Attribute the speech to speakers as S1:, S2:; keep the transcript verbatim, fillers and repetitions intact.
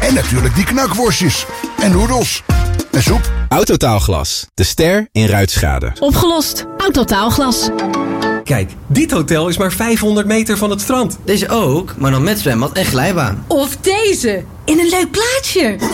S1: En natuurlijk die knakworstjes. En noedels. En soep.
S2: Autotaalglas. De ster in ruitschade.
S3: Opgelost. Autotaalglas.
S4: Kijk, dit hotel is maar vijfhonderd meter van het strand.
S5: Deze ook, maar dan met zwembad en glijbaan.
S3: Of deze. In een leuk plaatsje.